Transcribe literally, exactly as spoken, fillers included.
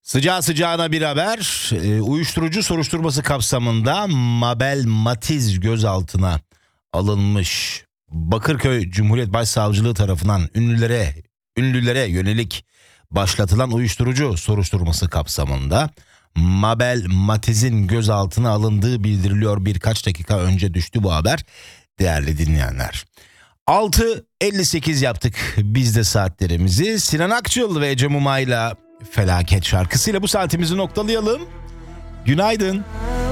Sıcağı sıcağına bir haber. E, uyuşturucu soruşturması kapsamında Mabel Matiz gözaltına alınmış. Bakırköy Cumhuriyet Başsavcılığı tarafından ünlülere ünlülere yönelik başlatılan uyuşturucu soruşturması kapsamında Mabel Matiz'in gözaltına alındığı bildiriliyor. Birkaç dakika önce düştü bu haber değerli dinleyenler. altı elli sekiz yaptık biz de saatlerimizi. Sinan Akçıl ve Ece Mumay'la Felaket şarkısıyla bu saatimizi noktalayalım. Günaydın.